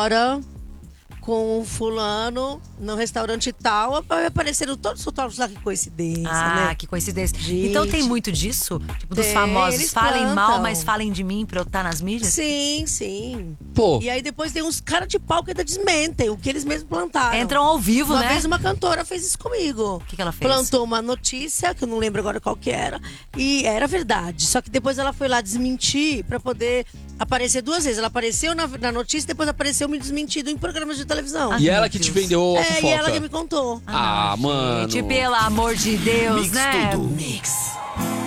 agora com o fulano no restaurante tal, apareceram todos os fotógrafos lá, que coincidência, né? Que coincidência. Gente. Então tem muito disso? Tipo, dos Tem, famosos, eles falem plantam. mal, mas falem de mim pra eu estar nas mídias? Sim. Pô. E aí depois tem uns caras de pau que ainda desmentem o que eles mesmos plantaram. Entram ao vivo, Uma né? vez uma cantora fez isso comigo. O que ela fez? Plantou uma notícia, que eu não lembro agora qual que era, e era verdade. Só que depois ela foi lá desmentir pra poder aparecer 2 vezes. Ela apareceu na notícia e depois apareceu me desmentido em programas de televisão. E ela que te vendeu a fofoca. E ela que me contou. Mano. Gente, pelo amor de Deus, Mix né? tudo. Mix.